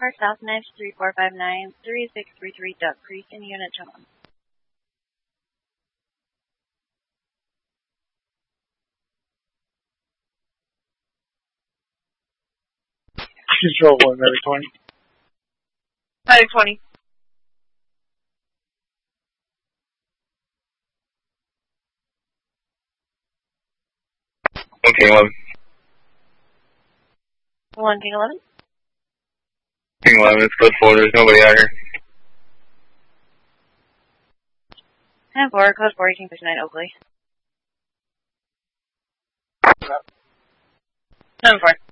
Park South, Knives 3459-3633 Duck Creek in Unit John. Control 1, Medic 20. Medic 20. Okay, 11. 1 King 11. King 11, it's code 4, there's nobody out here. 10-4, code 4, King 59 Oakley. 10-4.